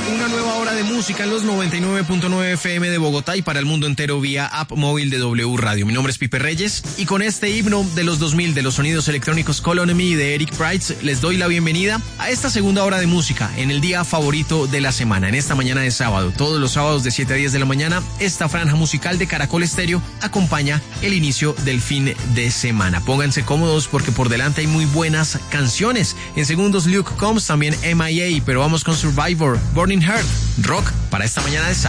Una nueva hora de música en los 99.9 FM de Bogotá y para el mundo entero vía app móvil de W Radio. Mi nombre es Pipe Reyes y con este himno de los 2000 de los sonidos electrónicos Call on Me de Eric Prydz les doy la bienvenida a esta segunda hora de música en el día favorito de la semana, en esta mañana de sábado. Todos los sábados de 7 a 10 de la mañana, esta franja musical de Caracol Estéreo acompaña el inicio del fin de semana. Pónganse cómodos porque por delante hay muy buenas canciones. En segundos Luke Combs, también M.I.A., pero vamos con Survivor, Burning Heart, rock para esta mañana de sábado.